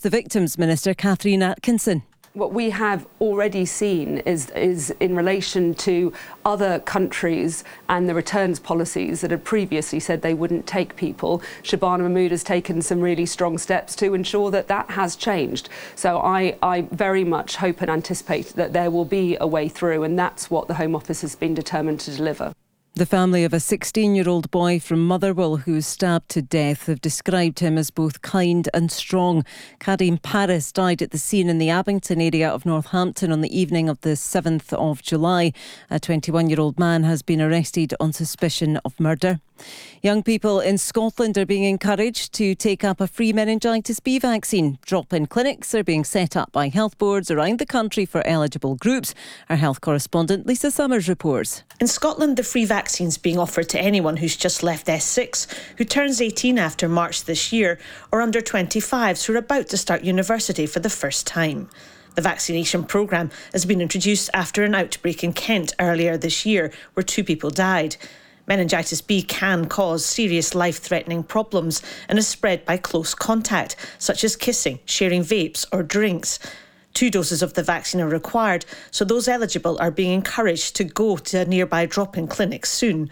the Victims Minister, Catherine Atkinson. What we have already seen is in relation to other countries and the returns policies that had previously said they wouldn't take people. Shabana Mahmood has taken some really strong steps to ensure that that has changed. So I very much hope and anticipate that there will be a way through, and that's what the Home Office has been determined to deliver. The family of a 16-year-old boy from Motherwell who was stabbed to death have described him as both kind and strong. Karim Paris died at the scene in the Abington area of Northampton on the evening of the 7th of July. A 21-year-old man has been arrested on suspicion of murder. Young people in Scotland are being encouraged to take up a free meningitis B vaccine. Drop-in clinics are being set up by health boards around the country for eligible groups. Our health correspondent Lisa Summers reports. In Scotland, the free vaccine is being offered to anyone who's just left S6, who turns 18 after March this year, or under 25s who are about to start university for the first time. The vaccination programme has been introduced after an outbreak in Kent earlier this year, where 2 people died. Meningitis B can cause serious life-threatening problems and is spread by close contact, such as kissing, sharing vapes or drinks. 2 doses of the vaccine are required, so those eligible are being encouraged to go to a nearby drop-in clinic soon.